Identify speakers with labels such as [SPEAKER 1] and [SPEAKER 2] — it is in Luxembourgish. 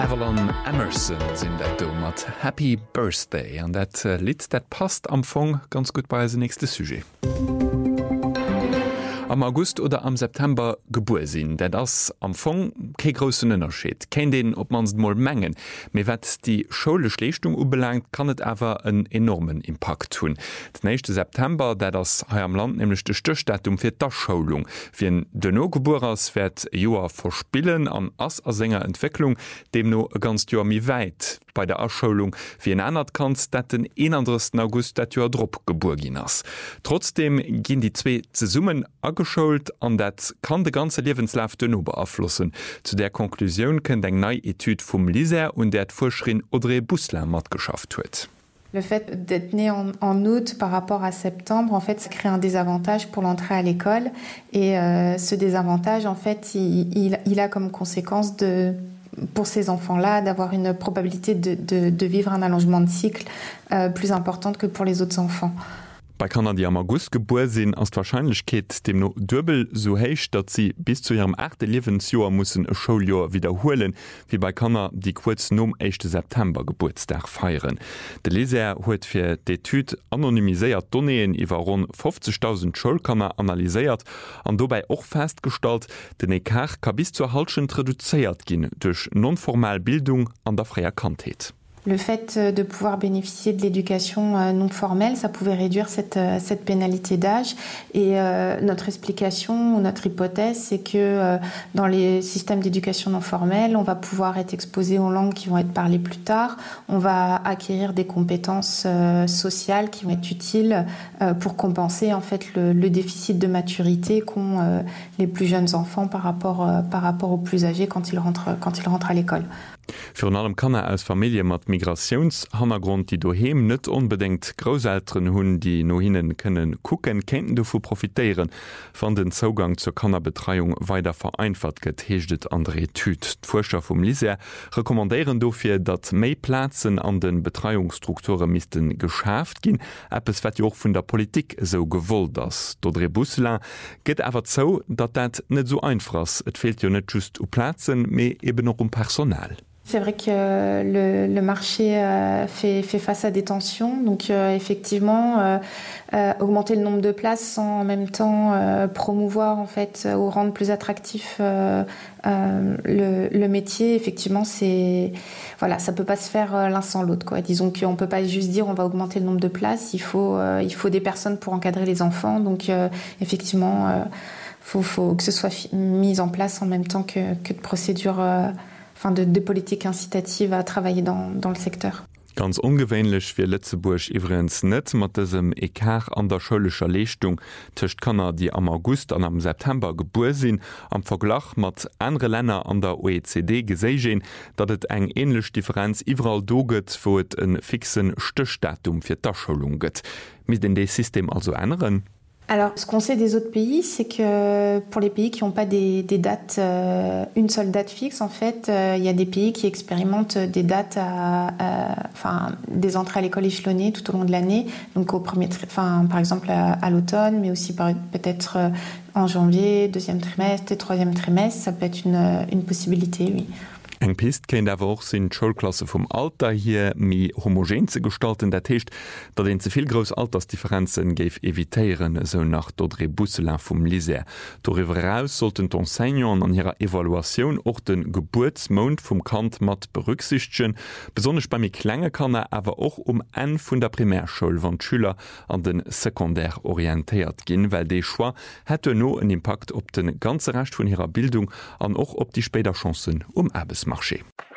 [SPEAKER 1] Avalon Emerson sind dat do mat Happy Birthday an dat Lied dat passt am Fong ganz gut bei se nächste Sujet. Am August oder am September geboren sinn, dat ass am Fong ke grossen ënnerscheet. Ken den op mans moll menggen, méi wat die scholech Leistung ubelangt, kann et awer en enormen Impact hunn. Den 1. September, dat ass ha am Land nämlich de Stöchdatum fir d'Schulung. Wie en Denno geboren ass werd Joer verspillen an ass a senger Entwicklung dem no ganz Joer mi weit bei der Erschulung wie en anert Kant, dat den 31. August dat Joer Drpp geboren gin ass. Trotzdem ginn die zwee ze summen geschult an dat kann de ganze Lebenslauf denno beaflossen. Zu der Konklusion kennt eng nei Etude vum Liser und der Forscherin Audrey Bousselin mat geschafft huet.
[SPEAKER 2] Le fait d'être né en août par rapport à septembre, en fait, ça crée un désavantage pour l'entrée à l'école. Et ce désavantage, en fait, il a comme conséquence pour ces enfants-là d'avoir une probabilité de vivre un allongement de cycle plus importante que pour les autres enfants.
[SPEAKER 1] Bei Kanner, die am August geboren sind, ist die Wahrscheinlichkeit dem noch doppelt so hoch, dass sie bis zu ihrem 8. Lebensjahr müssen ein Schuljahr wiederholen, wie bei Kanner, die kurz nom 1. September Geburtstag feiern. Der Leser hat für die Etude anonymisiert Données über rund 50.000 Schulkanner analysiert und dabei auch festgestellt, den Ekart kann bis zur Halbstunde reduziert gehen durch nonformelle Bildung an der Freierkantheit.
[SPEAKER 2] Le fait de pouvoir bénéficier de l'éducation non formelle, ça pouvait réduire cette pénalité d'âge. Et notre explication ou notre hypothèse, c'est que dans les systèmes d'éducation non formelle, on va pouvoir être exposé aux langues qui vont être parlées plus tard. On va acquérir des compétences sociales qui vont être utiles pour compenser en fait le déficit de maturité qu'ont les plus jeunes enfants par rapport aux plus âgés quand ils rentrent à l'école.
[SPEAKER 1] Für allem kann als Familie mat Migrationshannergrund, die doheem net unbedingt Großeltern hunn, die no hinnen können kucken, kennten du vu profitieren, van den Zugang zur Kannerbetreiung weiter vereinfacht get heeschtet andere Tüt. D'Forscher vum Liser rekommandieren dofir, dat méi Plätzen an den Betreiungsstrukturen misisten geschäft gin, es wat joch vun der Politik so gewollt ass. D'Audrey Bousselin geht awer zo, dat dat net so einfach ass. Et fehlt jo net just u Plätzen, méi eben noch Personal.
[SPEAKER 2] C'est vrai que le marché fait face à des tensions, donc effectivement augmenter le nombre de places sans en même temps promouvoir en fait ou rendre plus attractif le métier, effectivement c'est voilà, ça peut pas se faire l'un sans l'autre quoi. Disons qu'on peut pas juste dire on va augmenter le nombre de places, il faut des personnes pour encadrer les enfants, donc effectivement faut que ce soit mis en place en même temps que de procédures de politiques incitatives à travailler dans le secteur.
[SPEAKER 1] Ganz ungewöhnlich für Lützeburg übrigens nicht mit diesem Ekart an der schulischer Leistung zwischen Kanner, die am August und am September geboren sind, am Vergleich mit anderen Ländern an der OECD gesehen, dass es eine ähnliche Differenz überall da gibt, wo es ein fixen Stichdatum für die Schulung gibt. Müssen die System also ändern?
[SPEAKER 2] Alors, ce qu'on sait des autres pays, c'est que pour les pays qui n'ont pas des dates, une seule date fixe, en fait, il y a des pays qui expérimentent des dates, des entrées à l'école échelonnées tout au long de l'année, donc par exemple à l'automne, mais aussi peut-être en janvier, deuxième trimestre et troisième trimestre, ça peut être une possibilité, oui.
[SPEAKER 1] Eng Pist kennt awer auch sind Schulklasse vom Alter hier mi homogen ze gestalten, der Techt, dat den zuviel groß Altersdifferenzen geif evitieren, so nach d'Audrey Bousselin vom Liser. Darüber heraus sollten d'Enseignants an ihrer Evaluation auch den Geburtsmond vom Kant mat berücksichtigen, besonders bei mi klenge Kanner, aber auch en vun der Primärschule, wann Schüler an den Sekundär orientiert gin, weil de Choix hätte no einen Impact op den ganze Recht von ihrer Bildung an auch op die später Chancen Arbeitsmarché.